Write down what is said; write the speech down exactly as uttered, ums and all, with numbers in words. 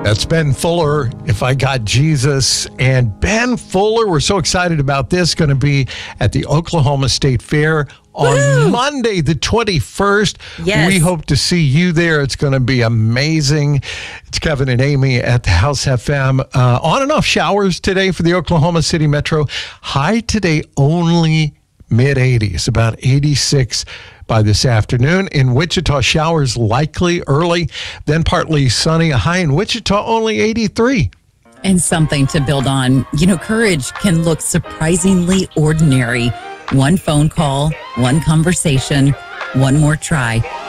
That's Ben Fuller, If I Got Jesus. And Ben Fuller, we're so excited about this, going to be at the Oklahoma State Fair on Woo! Monday, the twenty-first. Yes. We hope to see you there. It's going to be amazing. It's Kevin and Amy at the House F M. Uh, on and off showers today for the Oklahoma City Metro. High today only mid eighties, about eighty-six by this afternoon. In Wichita, showers likely early, then partly sunny. A high in Wichita, only eighty-three. And something to build on. You know, courage can look surprisingly ordinary. One phone call, one conversation, one more try.